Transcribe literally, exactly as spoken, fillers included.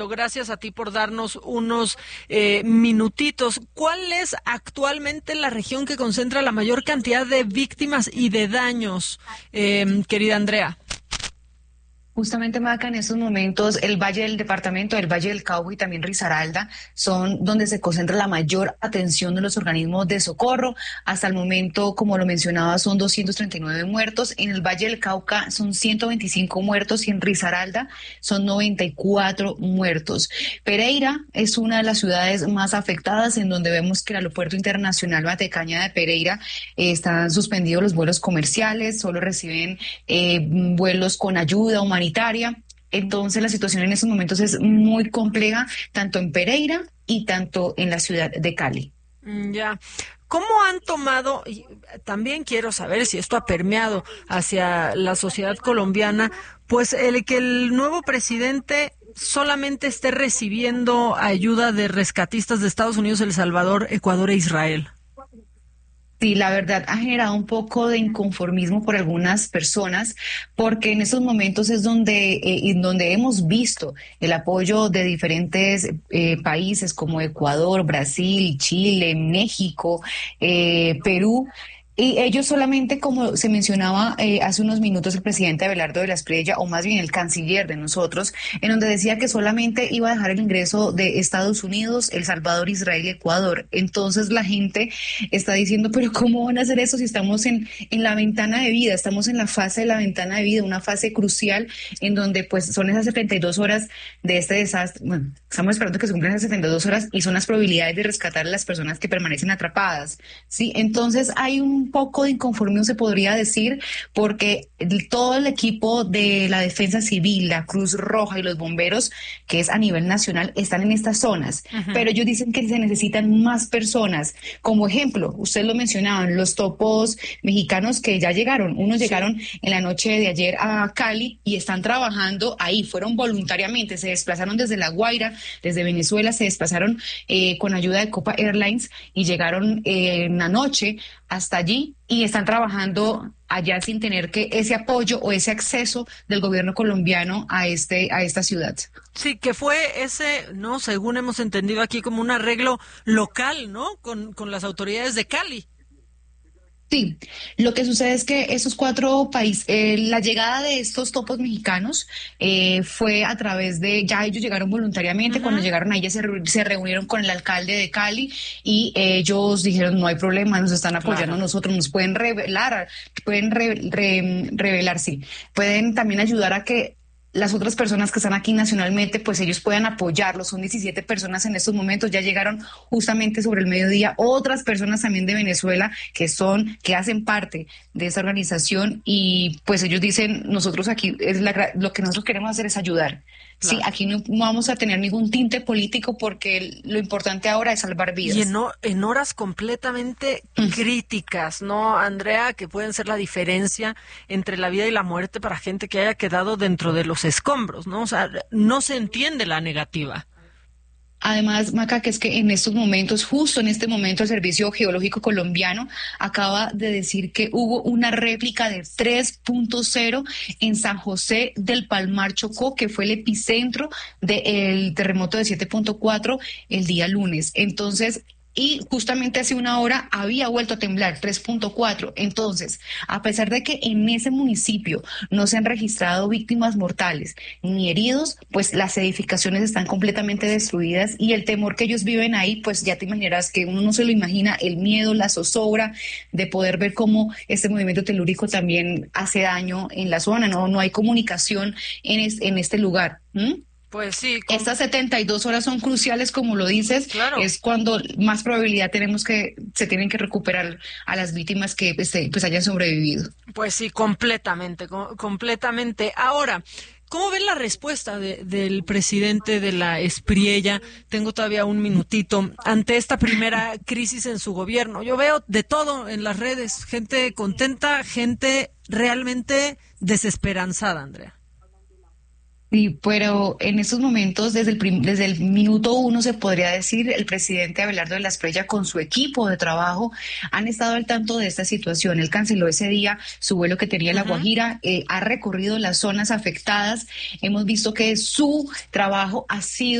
Gracias a ti por darnos unos eh, minutitos. ¿Cuál es actualmente la región que concentra la mayor cantidad de víctimas y de daños, eh, querida Andrea? Justamente, Maca, en estos momentos el Valle del Departamento, el Valle del Cauca y también Risaralda son donde se concentra la mayor atención de los organismos de socorro. Hasta el momento, como lo mencionaba, son doscientos treinta y nueve muertos. En el Valle del Cauca son ciento veinticinco muertos y en Risaralda son noventa y cuatro muertos. Pereira es una de las ciudades más afectadas, en donde vemos que el Aeropuerto Internacional Matecaña de Pereira eh, están suspendidos los vuelos comerciales, solo reciben eh, vuelos con ayuda humanitaria. Entonces la situación en estos momentos es muy compleja, tanto en Pereira y tanto en la ciudad de Cali. Ya. ¿Cómo han tomado, y también quiero saber si esto ha permeado hacia la sociedad colombiana, pues el que el nuevo presidente solamente esté recibiendo ayuda de rescatistas de Estados Unidos, El Salvador, Ecuador e Israel? Sí, la verdad ha generado un poco de inconformismo por algunas personas, porque en estos momentos es donde, eh, en donde hemos visto el apoyo de diferentes eh, países como Ecuador, Brasil, Chile, México, eh, Perú. Y ellos solamente, como se mencionaba eh, hace unos minutos el presidente Abelardo de la Espriella, o más bien el canciller de nosotros, en donde decía que solamente iba a dejar el ingreso de Estados Unidos, El Salvador, Israel y Ecuador. Entonces la gente está diciendo, pero ¿cómo van a hacer eso si estamos en, en la ventana de vida? Estamos en la fase de la ventana de vida, una fase crucial en donde pues son esas setenta y dos horas de este desastre. Bueno, estamos esperando que se cumplan esas setenta y dos horas y son las probabilidades de rescatar a las personas que permanecen atrapadas. Sí, entonces hay un poco de inconformismo, se podría decir, porque el- todo el equipo de la Defensa Civil, la Cruz Roja y los bomberos, que es a nivel nacional, están en estas zonas, Ujú. pero ellos dicen que se necesitan más personas. Como ejemplo, ustedes lo mencionaban, los topos mexicanos que ya llegaron, unos Sí. llegaron en la noche de ayer a Cali y están trabajando ahí, fueron voluntariamente, se desplazaron desde La Guaira, desde Venezuela, se desplazaron eh, con ayuda de Copa Airlines y llegaron eh, en la noche hasta allí y están trabajando allá sin tener que ese apoyo o ese acceso del gobierno colombiano a este a esta ciudad. Sí, que fue ese, ¿no? Según hemos entendido aquí, como un arreglo local, ¿no? Con, con las autoridades de Cali. Sí, lo que sucede es que esos cuatro países, eh, la llegada de estos topos mexicanos eh, fue a través de, ya ellos llegaron voluntariamente, cuando Ujú. llegaron ahí ya se, reu- se reunieron con el alcalde de Cali y eh, ellos dijeron no hay problema, nos están apoyando a Claro. nosotros, nos pueden revelar, pueden re- re- revelar, sí, pueden también ayudar a que las otras personas que están aquí nacionalmente, pues ellos puedan apoyarlos. Son diecisiete personas en estos momentos, ya llegaron justamente sobre el mediodía otras personas también de Venezuela que son, que hacen parte de esa organización y pues ellos dicen, nosotros aquí es la gra- lo que nosotros queremos hacer es ayudar. Sí, Claro. aquí no, no vamos a tener ningún tinte político porque el- lo importante ahora es salvar Y en, vidas. ho- en horas completamente críticas, ¿no, Andrea? Que pueden ser la diferencia entre la vida y la muerte para gente que haya quedado dentro de los escombros, ¿no? O sea, no se entiende la negativa. Además, Maca, que es que en estos momentos, justo en este momento, el Servicio Geológico Colombiano acaba de decir que hubo una réplica de tres punto cero en San José del Palmar, Chocó, que fue el epicentro del terremoto de siete punto cuatro el día lunes. Entonces, y justamente hace una hora había vuelto a temblar tres punto cuatro. Entonces, a pesar de que en ese municipio no se han registrado víctimas mortales ni heridos, pues las edificaciones están completamente destruidas y el temor que ellos viven ahí, pues ya te imaginarás que uno no se lo imagina, el miedo, la zozobra de poder ver cómo este movimiento telúrico también hace daño en la zona, no, no hay comunicación en, es, en este lugar. ¿Mm? Pues sí, com- Estas setenta y dos horas son cruciales, como lo dices, claro. es cuando más probabilidad tenemos que se tienen que recuperar a las víctimas que pues, eh, pues hayan sobrevivido. Pues sí, completamente, co- completamente. Ahora, ¿cómo ven la respuesta de- del presidente de la Espriella? Tengo todavía un minutito ante esta primera crisis en su gobierno. Yo veo de todo en las redes, gente contenta, gente realmente desesperanzada, Andrea. Sí, pero en estos momentos, desde el, prim- desde el minuto uno, se podría decir, el presidente Abelardo de la Espriella con su equipo de trabajo han estado al tanto de esta situación. Él canceló ese día su vuelo que tenía en La Ujú. Guajira, eh, ha recorrido las zonas afectadas. Hemos visto que su trabajo ha sido